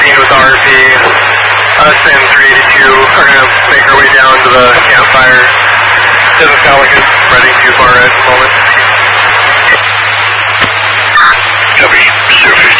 scene with the RP. Us and 382 are going to make our way down to the campfire. Doesn't sound like it's ready.